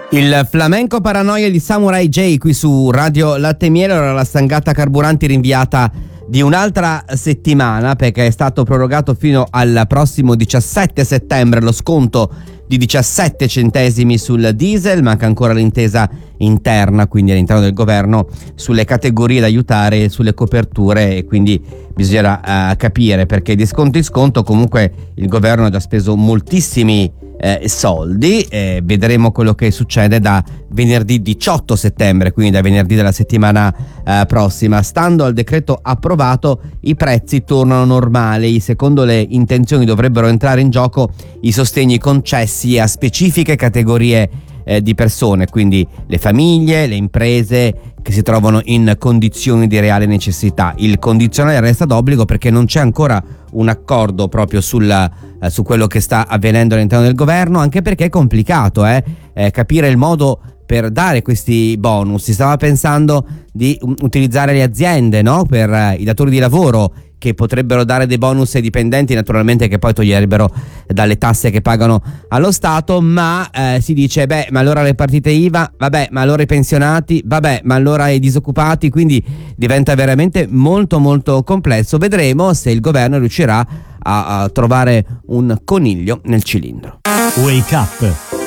Il flamenco paranoia di Samurai J qui su Radio Latte e Miele. Ora la stangata carburanti rinviata di un'altra settimana perché è stato prorogato fino al prossimo 17 settembre lo sconto di 17 centesimi sul diesel. Manca ancora l'intesa interna, quindi all'interno del governo, sulle categorie da aiutare e sulle coperture, e quindi bisognerà capire, perché di sconto in sconto comunque il governo ha già speso moltissimi soldi. Vedremo quello che succede da venerdì 18 settembre, quindi da venerdì della settimana prossima. Stando al decreto approvato, i prezzi tornano normali. Secondo le intenzioni dovrebbero entrare in gioco i sostegni concessi a specifiche categorie di persone, quindi le famiglie, le imprese che si trovano in condizioni di reale necessità. Il condizionale resta d'obbligo perché non c'è ancora un accordo proprio su quello che sta avvenendo all'interno del governo, anche perché è complicato capire il modo per dare questi bonus. Si stava pensando di utilizzare le aziende, no? Per i datori di lavoro, che potrebbero dare dei bonus ai dipendenti, naturalmente, che poi toglierebbero dalle tasse che pagano allo Stato, ma si dice ma allora le partite IVA, ma allora i pensionati, ma allora i disoccupati, quindi diventa veramente molto molto complesso. Vedremo se il governo riuscirà a trovare un coniglio nel cilindro. Wake Up